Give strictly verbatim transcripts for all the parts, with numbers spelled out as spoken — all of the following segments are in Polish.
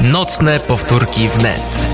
Nocne powtórki wnet.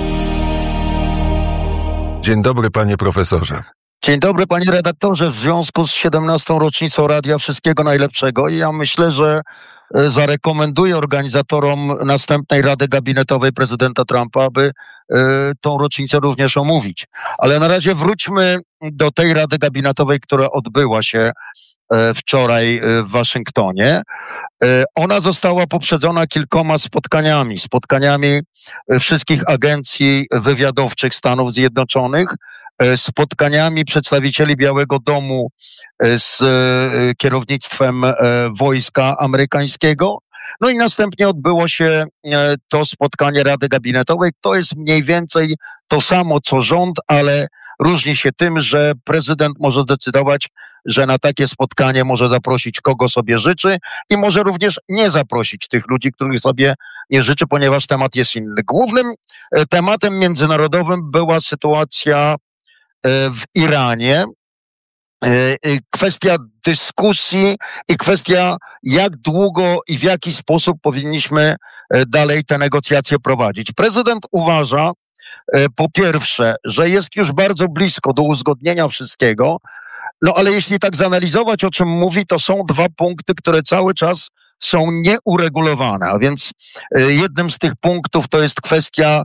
Dzień dobry, panie profesorze. Dzień dobry, panie redaktorze. W związku z siedemnastą rocznicą radia wszystkiego najlepszego. I ja myślę, że zarekomenduję organizatorom następnej Rady Gabinetowej prezydenta Trumpa, aby y, tą rocznicę również omówić. Ale na razie wróćmy do tej Rady Gabinetowej, która odbyła się y, wczoraj y, w Waszyngtonie. Y, ona została poprzedzona kilkoma spotkaniami, spotkaniami y, wszystkich agencji wywiadowczych Stanów Zjednoczonych, spotkaniami przedstawicieli Białego Domu z kierownictwem wojska amerykańskiego. No i następnie odbyło się to spotkanie Rady Gabinetowej. To jest mniej więcej to samo co rząd, ale różni się tym, że prezydent może zdecydować, że na takie spotkanie może zaprosić kogo sobie życzy i może również nie zaprosić tych ludzi, których sobie nie życzy, ponieważ temat jest inny. Głównym tematem międzynarodowym była sytuacja w Iranie, kwestia dyskusji i kwestia, jak długo i w jaki sposób powinniśmy dalej te negocjacje prowadzić. Prezydent uważa, po pierwsze, że jest już bardzo blisko do uzgodnienia wszystkiego, no ale jeśli tak zanalizować, o czym mówi, to są dwa punkty, które cały czas są nieuregulowane, a więc jednym z tych punktów to jest kwestia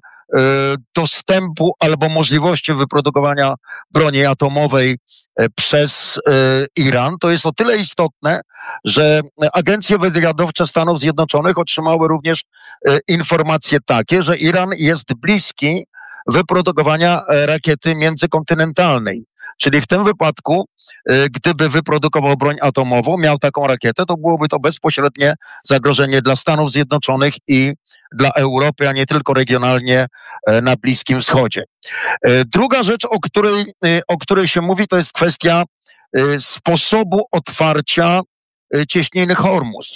dostępu albo możliwości wyprodukowania broni atomowej przez Iran. To jest o tyle istotne, że agencje wywiadowcze Stanów Zjednoczonych otrzymały również informacje takie, że Iran jest bliski wyprodukowania rakiety międzykontynentalnej. Czyli w tym wypadku, gdyby wyprodukował broń atomową, miał taką rakietę, to byłoby to bezpośrednie zagrożenie dla Stanów Zjednoczonych i dla Europy, a nie tylko regionalnie na Bliskim Wschodzie. Druga rzecz, o której, o której się mówi, to jest kwestia sposobu otwarcia cieśniny Hormuz.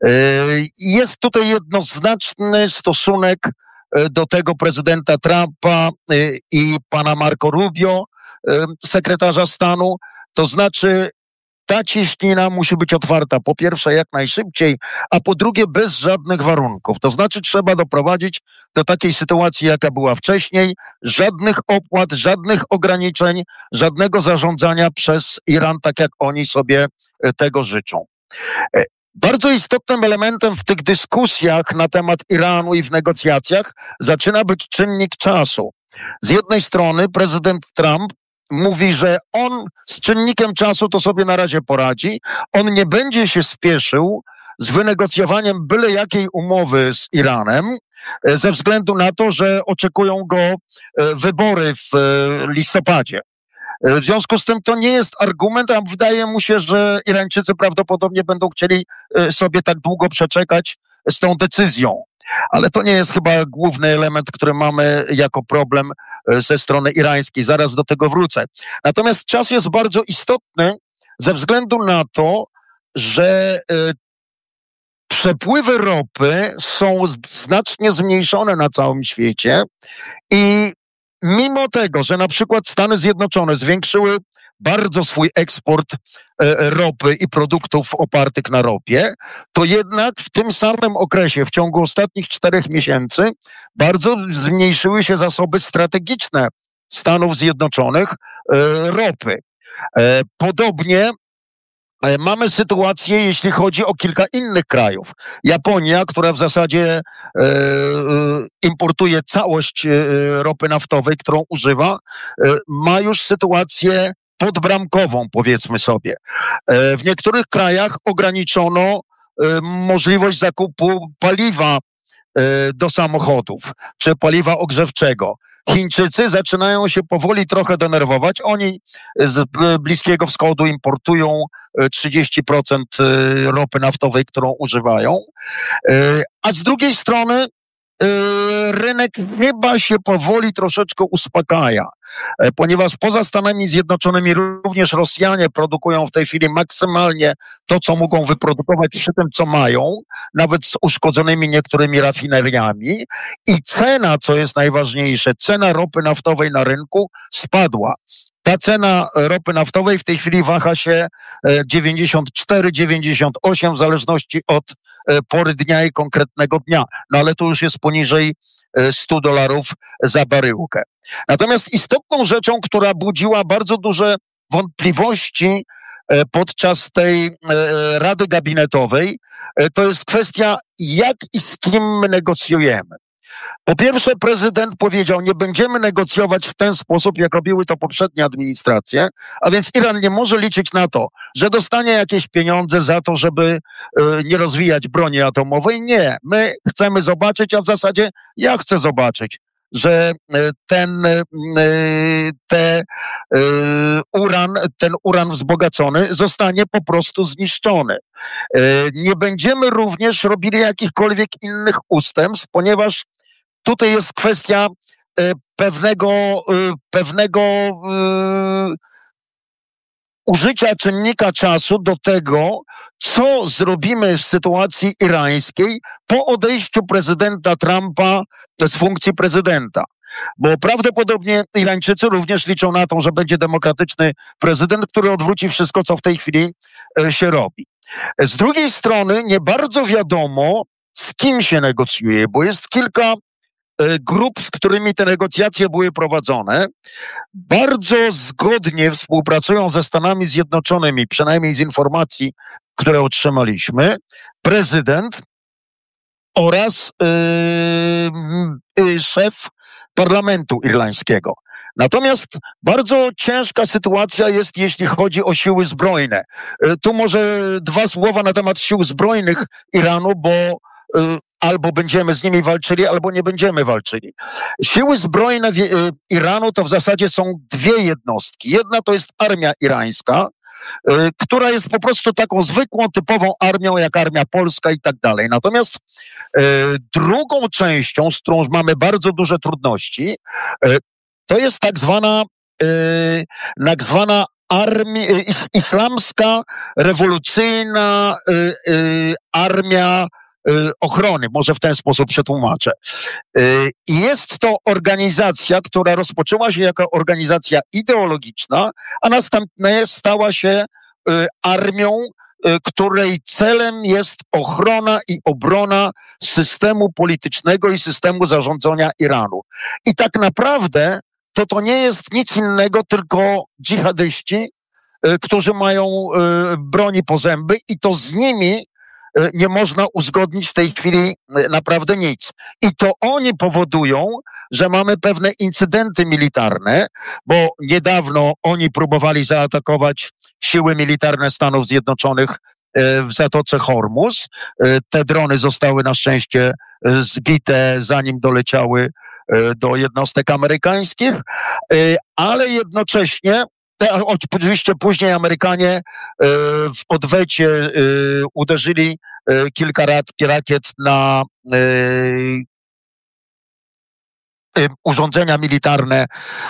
Jest tutaj jednoznaczny stosunek do tego prezydenta Trumpa i pana Marco Rubio, sekretarza stanu, to znaczy ta cieśnina musi być otwarta po pierwsze jak najszybciej, a po drugie bez żadnych warunków. To znaczy trzeba doprowadzić do takiej sytuacji, jaka była wcześniej, żadnych opłat, żadnych ograniczeń, żadnego zarządzania przez Iran, tak jak oni sobie tego życzą. Bardzo istotnym elementem w tych dyskusjach na temat Iranu i w negocjacjach zaczyna być czynnik czasu. Z jednej strony prezydent Trump mówi, że on z czynnikiem czasu to sobie na razie poradzi. On nie będzie się spieszył z wynegocjowaniem byle jakiej umowy z Iranem, ze względu na to, że oczekują go wybory w listopadzie. W związku z tym to nie jest argument, a wydaje mu się, że Irańczycy prawdopodobnie będą chcieli sobie tak długo przeczekać z tą decyzją. Ale to nie jest chyba główny element, który mamy jako problem ze strony irańskiej. Zaraz do tego wrócę. Natomiast czas jest bardzo istotny ze względu na to, że przepływy ropy są znacznie zmniejszone na całym świecie i mimo tego, że na przykład Stany Zjednoczone zwiększyły bardzo swój eksport e, ropy i produktów opartych na ropie, to jednak w tym samym okresie, w ciągu ostatnich czterech miesięcy, bardzo zmniejszyły się zasoby strategiczne Stanów Zjednoczonych e, ropy. E, podobnie e, mamy sytuację, jeśli chodzi o kilka innych krajów. Japonia, która w zasadzie e, importuje całość e, ropy naftowej, którą używa, e, ma już sytuację podbramkową, powiedzmy sobie. W niektórych krajach ograniczono możliwość zakupu paliwa do samochodów, czy paliwa ogrzewczego. Chińczycy zaczynają się powoli trochę denerwować. Oni z Bliskiego Wschodu importują trzydzieści procent ropy naftowej, którą używają. A z drugiej strony rynek chyba się powoli troszeczkę uspokaja, ponieważ poza Stanami Zjednoczonymi również Rosjanie produkują w tej chwili maksymalnie to, co mogą wyprodukować przy tym, co mają, nawet z uszkodzonymi niektórymi rafineriami i cena, co jest najważniejsze, cena ropy naftowej na rynku spadła. Ta cena ropy naftowej w tej chwili waha się dziewięćdziesiąt cztery dziewięćdziesiąt osiem w zależności od pory dnia i konkretnego dnia. No ale to już jest poniżej stu dolarów za baryłkę. Natomiast istotną rzeczą, która budziła bardzo duże wątpliwości podczas tej Rady Gabinetowej, to jest kwestia, jak i z kim my negocjujemy. Po pierwsze, prezydent powiedział, nie będziemy negocjować w ten sposób, jak robiły to poprzednie administracje, a więc Iran nie może liczyć na to, że dostanie jakieś pieniądze za to, żeby nie rozwijać broni atomowej. Nie, my chcemy zobaczyć, a w zasadzie ja chcę zobaczyć, że ten, te, uran, ten uran wzbogacony zostanie po prostu zniszczony. Nie będziemy również robili jakichkolwiek innych ustępstw, ponieważ tutaj jest kwestia pewnego, pewnego użycia czynnika czasu do tego, co zrobimy w sytuacji irańskiej po odejściu prezydenta Trumpa z funkcji prezydenta. Bo prawdopodobnie Irańczycy również liczą na to, że będzie demokratyczny prezydent, który odwróci wszystko, co w tej chwili się robi. Z drugiej strony nie bardzo wiadomo, z kim się negocjuje, bo jest kilka grup, z którymi te negocjacje były prowadzone, bardzo zgodnie współpracują ze Stanami Zjednoczonymi, przynajmniej z informacji, które otrzymaliśmy, prezydent oraz yy, yy, szef parlamentu irlandzkiego. Natomiast bardzo ciężka sytuacja jest, jeśli chodzi o siły zbrojne. Yy, tu może dwa słowa na temat sił zbrojnych Iranu, bo yy, albo będziemy z nimi walczyli, albo nie będziemy walczyli. Siły zbrojne Iranu to w zasadzie są dwie jednostki. Jedna to jest armia irańska, y, która jest po prostu taką zwykłą, typową armią, jak armia polska i tak dalej. Natomiast y, drugą częścią, z którą mamy bardzo duże trudności, y, to jest tak zwana, y, tak zwana armia, y, islamska, rewolucyjna y, y, armia ochrony, może w ten sposób przetłumaczę. I jest to organizacja, która rozpoczęła się jako organizacja ideologiczna, a następnie stała się armią, której celem jest ochrona i obrona systemu politycznego i systemu zarządzania Iranu. I tak naprawdę to to nie jest nic innego, tylko dżihadyści, którzy mają broni po zęby i to z nimi nie można uzgodnić w tej chwili naprawdę nic. I to oni powodują, że mamy pewne incydenty militarne, bo niedawno oni próbowali zaatakować siły militarne Stanów Zjednoczonych w Zatoce Hormuz. Te drony zostały na szczęście zbite, zanim doleciały do jednostek amerykańskich, ale jednocześnie oczywiście później Amerykanie w odwecie uderzyli kilka rakiet na urządzenia militarne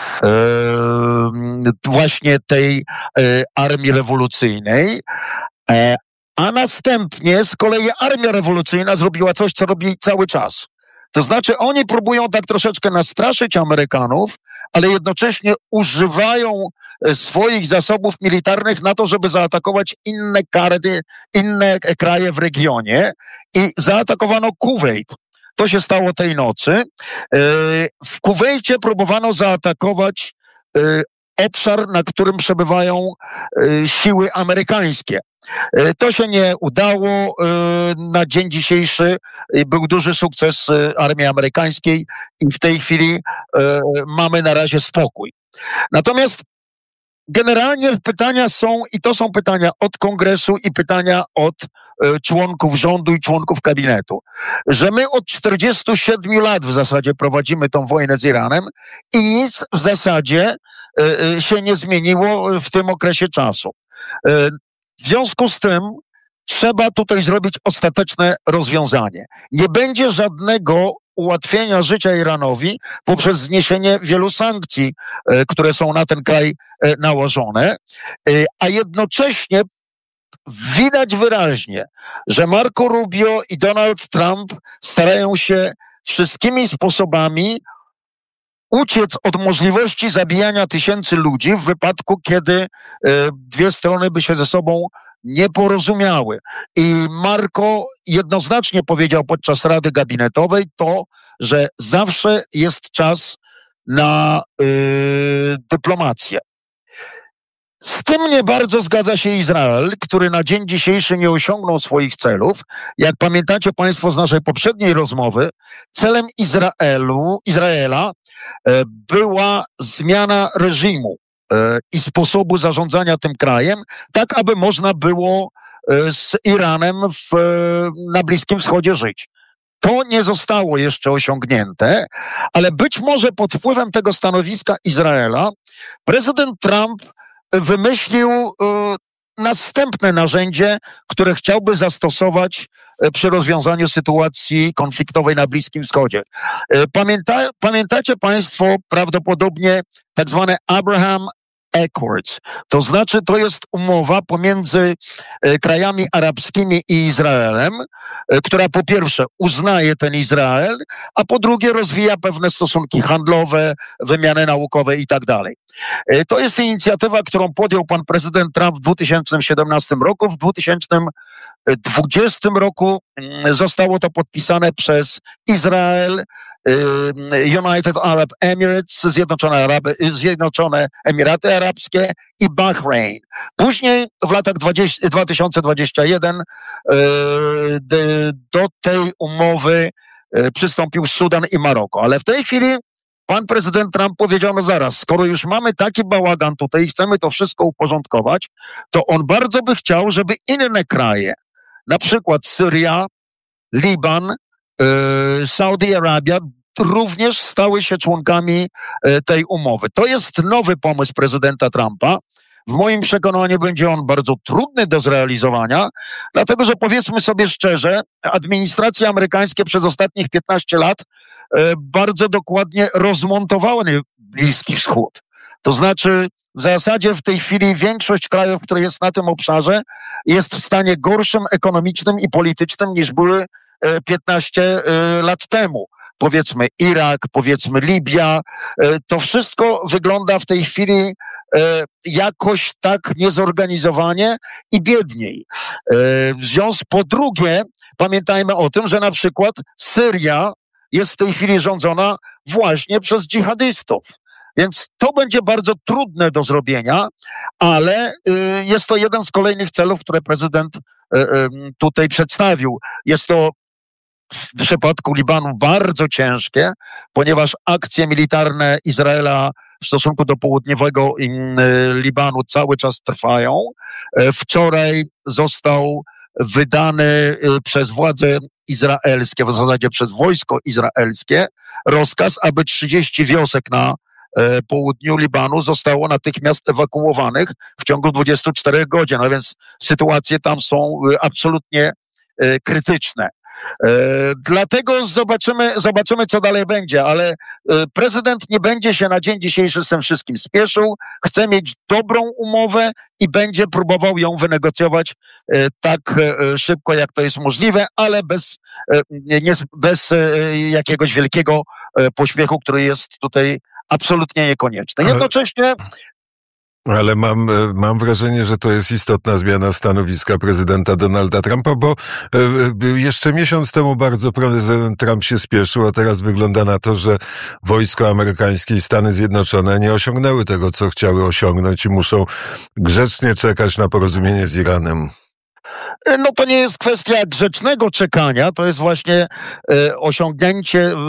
właśnie tej armii rewolucyjnej, a następnie z kolei armia rewolucyjna zrobiła coś, co robi cały czas. To znaczy oni próbują tak troszeczkę nastraszyć Amerykanów, ale jednocześnie używają swoich zasobów militarnych na to, żeby zaatakować inne karty, inne kraje w regionie i zaatakowano Kuwejt. To się stało tej nocy. W Kuwejcie próbowano zaatakować obszar, na którym przebywają siły amerykańskie. To się nie udało. Na dzień dzisiejszy był duży sukces armii amerykańskiej i w tej chwili mamy na razie spokój. Natomiast generalnie pytania są, i to są pytania od Kongresu i pytania od członków rządu i członków gabinetu, że my od czterdziestu siedmiu lat w zasadzie prowadzimy tą wojnę z Iranem i nic w zasadzie się nie zmieniło w tym okresie czasu. W związku z tym trzeba tutaj zrobić ostateczne rozwiązanie. Nie będzie żadnego ułatwienia życia Iranowi poprzez zniesienie wielu sankcji, które są na ten kraj nałożone, a jednocześnie widać wyraźnie, że Marco Rubio i Donald Trump starają się wszystkimi sposobami uciec od możliwości zabijania tysięcy ludzi w wypadku, kiedy dwie strony by się ze sobą nieporozumiały. I Marco jednoznacznie powiedział podczas Rady Gabinetowej to, że zawsze jest czas na yy, dyplomację. Z tym nie bardzo zgadza się Izrael, który na dzień dzisiejszy nie osiągnął swoich celów. Jak pamiętacie Państwo z naszej poprzedniej rozmowy, celem Izraelu, Izraela e, była zmiana reżimu e, i sposobu zarządzania tym krajem, tak aby można było e, z Iranem w, e, na Bliskim Wschodzie żyć. To nie zostało jeszcze osiągnięte, ale być może pod wpływem tego stanowiska Izraela prezydent Trump wymyślił y, następne narzędzie, które chciałby zastosować y, przy rozwiązaniu sytuacji konfliktowej na Bliskim Wschodzie. Y, pamięta, pamiętacie Państwo prawdopodobnie tak zwane Abraham Accords. To znaczy, to jest umowa pomiędzy y, krajami arabskimi i Izraelem, y, która po pierwsze uznaje ten Izrael, a po drugie rozwija pewne stosunki handlowe, wymiany naukowe i tak dalej. To jest inicjatywa, którą podjął pan prezydent Trump w dwa tysiące siedemnastym roku. W dwa tysiące dwudziestym roku zostało to podpisane przez Izrael, United Arab Emirates, Zjednoczone, Araby, Zjednoczone Emiraty Arabskie i Bahrain. Później w latach dwa tysiące dwudziestym pierwszym do tej umowy przystąpił Sudan i Maroko. Ale w tej chwili pan prezydent Trump powiedział, no zaraz, skoro już mamy taki bałagan tutaj i chcemy to wszystko uporządkować, to on bardzo by chciał, żeby inne kraje, na przykład Syria, Liban, yy, Saudi Arabia, również stały się członkami yy, tej umowy. To jest nowy pomysł prezydenta Trumpa. W moim przekonaniu będzie on bardzo trudny do zrealizowania, dlatego że powiedzmy sobie szczerze, administracje amerykańskie przez ostatnich piętnaście lat e, bardzo dokładnie rozmontowały Bliski Wschód. To znaczy w zasadzie w tej chwili większość krajów, które jest na tym obszarze, jest w stanie gorszym ekonomicznym i politycznym niż były e, piętnaście e, lat temu. Powiedzmy Irak, powiedzmy Libia, e, to wszystko wygląda w tej chwili jakoś tak niezorganizowanie i biedniej. W związku, po drugie, pamiętajmy o tym, że na przykład Syria jest w tej chwili rządzona właśnie przez dżihadystów. Więc to będzie bardzo trudne do zrobienia, ale jest to jeden z kolejnych celów, które prezydent tutaj przedstawił. Jest to w przypadku Libanu bardzo ciężkie, ponieważ akcje militarne Izraela w stosunku do południowego Libanu cały czas trwają. Wczoraj został wydany przez władze izraelskie, w zasadzie przez wojsko izraelskie, rozkaz, aby trzydzieści wiosek na południu Libanu zostało natychmiast ewakuowanych w ciągu dwudziestu czterech godzin, a więc sytuacje tam są absolutnie krytyczne. E, dlatego zobaczymy, zobaczymy, co dalej będzie, ale e, prezydent nie będzie się na dzień dzisiejszy z tym wszystkim spieszył, chce mieć dobrą umowę i będzie próbował ją wynegocjować e, tak e, szybko, jak to jest możliwe, ale bez, e, nie, bez e, jakiegoś wielkiego e, pośpiechu, który jest tutaj absolutnie niekonieczny. Jednocześnie Ale mam, mam wrażenie, że to jest istotna zmiana stanowiska prezydenta Donalda Trumpa, bo jeszcze miesiąc temu bardzo prezydent Trump się spieszył, a teraz wygląda na to, że wojsko amerykańskie i Stany Zjednoczone nie osiągnęły tego, co chciały osiągnąć i muszą grzecznie czekać na porozumienie z Iranem. No to nie jest kwestia grzecznego czekania, to jest właśnie e, osiągnięcie e,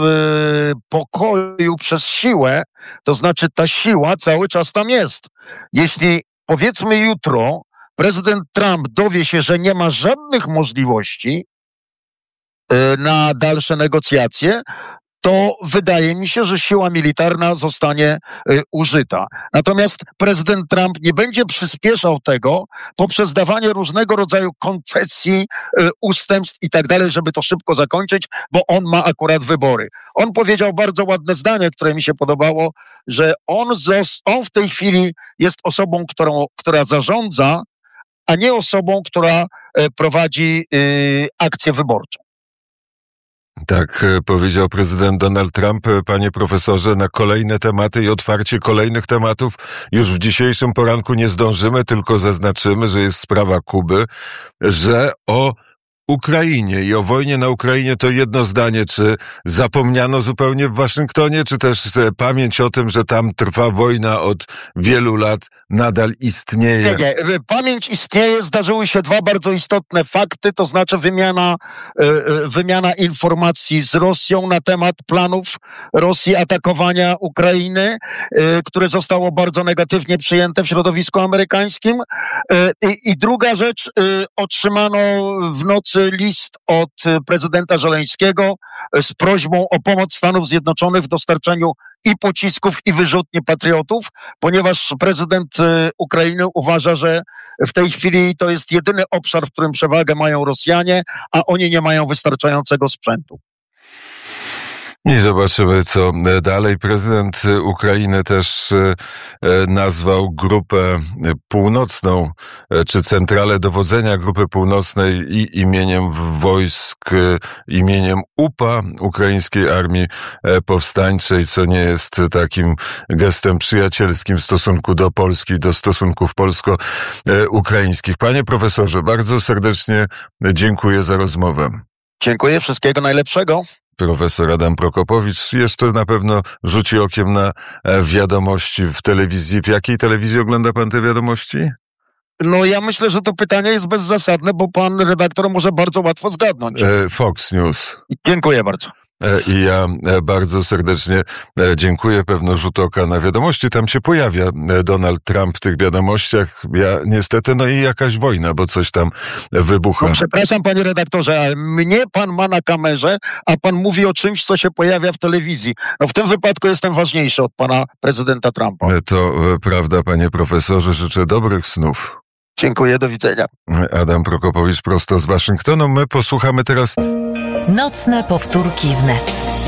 pokoju przez siłę, to znaczy ta siła cały czas tam jest. Jeśli powiedzmy jutro prezydent Trump dowie się, że nie ma żadnych możliwości e, na dalsze negocjacje, to wydaje mi się, że siła militarna zostanie y, użyta. Natomiast prezydent Trump nie będzie przyspieszał tego poprzez dawanie różnego rodzaju koncesji, y, ustępstw i tak dalej, żeby to szybko zakończyć, bo on ma akurat wybory. On powiedział bardzo ładne zdanie, które mi się podobało, że on, zos- on w tej chwili jest osobą, którą, która zarządza, a nie osobą, która y, prowadzi y, akcję wyborczą. Tak powiedział prezydent Donald Trump. Panie profesorze, na kolejne tematy i otwarcie kolejnych tematów już w dzisiejszym poranku nie zdążymy, tylko zaznaczymy, że jest sprawa Kuby, że o Ukrainie i o wojnie na Ukrainie to jedno zdanie, czy zapomniano zupełnie w Waszyngtonie, czy też pamięć o tym, że tam trwa wojna od wielu lat, nadal istnieje? Nie, nie. Pamięć istnieje, zdarzyły się dwa bardzo istotne fakty, to znaczy wymiana, wymiana informacji z Rosją na temat planów Rosji atakowania Ukrainy, które zostało bardzo negatywnie przyjęte w środowisku amerykańskim. I, i druga rzecz, otrzymano w nocy list od prezydenta Żeleńskiego z prośbą o pomoc Stanów Zjednoczonych w dostarczaniu i pocisków, i wyrzutni Patriotów, ponieważ prezydent Ukrainy uważa, że w tej chwili to jest jedyny obszar, w którym przewagę mają Rosjanie, a oni nie mają wystarczającego sprzętu. I zobaczymy, co dalej. Prezydent Ukrainy też nazwał grupę północną, czy centralę dowodzenia Grupy Północnej i imieniem wojsk, imieniem U P A, Ukraińskiej Armii Powstańczej, co nie jest takim gestem przyjacielskim w stosunku do Polski, do stosunków polsko-ukraińskich. Panie profesorze, bardzo serdecznie dziękuję za rozmowę. Dziękuję, wszystkiego najlepszego. Profesor Adam Prokopowicz jeszcze na pewno rzuci okiem na wiadomości w telewizji. W jakiej telewizji ogląda pan te wiadomości? No ja myślę, że to pytanie jest bezzasadne, bo pan redaktor może bardzo łatwo zgadnąć. Fox News. Dziękuję bardzo. I ja bardzo serdecznie dziękuję. Pewno rzut oka na wiadomości. Tam się pojawia Donald Trump w tych wiadomościach. Ja niestety, no i jakaś wojna, bo coś tam wybucha. No, przepraszam, panie redaktorze, ale mnie pan ma na kamerze, a pan mówi o czymś, co się pojawia w telewizji. No w tym wypadku jestem ważniejszy od pana prezydenta Trumpa. To prawda, panie profesorze. Życzę dobrych snów. Dziękuję, do widzenia. Adam Prokopowicz prosto z Waszyngtonu. My posłuchamy teraz Nocne powtórki wnet.